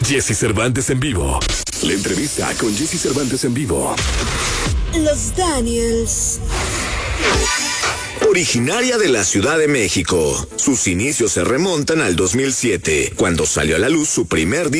Jesse Cervantes en vivo. La entrevista con Jesse Cervantes en vivo. Los Daniels. Originaria de la Ciudad de México, sus inicios se remontan al 2007, cuando salió a la luz su primer disco.